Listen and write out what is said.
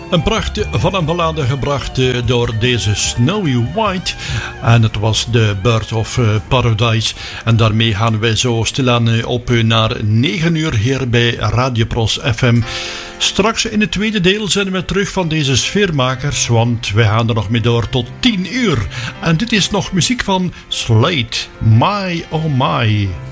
Een pracht van een ballade gebracht door deze Snowy White. En het was de Bird of Paradise. En daarmee gaan wij zo stilaan op naar 9 uur hier bij Radio Pros FM. Straks in het tweede deel zijn we terug van deze sfeermakers, want wij gaan er nog mee door tot 10 uur. En dit is nog muziek van Slate, My Oh My.